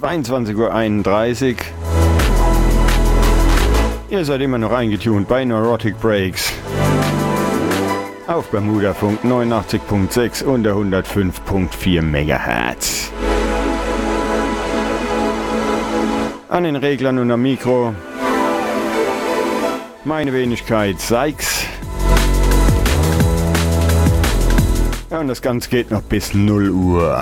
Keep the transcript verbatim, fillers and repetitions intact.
dreiundzwanzig Uhr einunddreißig. Ihr seid immer noch eingetunt bei Neurotic Breaks. Auf Bermudafunk neunundachtzig Komma sechs und der hundertfünf Komma vier Megahertz. An den Reglern und am Mikro meine Wenigkeit Sykes. Ja, und das Ganze geht noch bis null Uhr.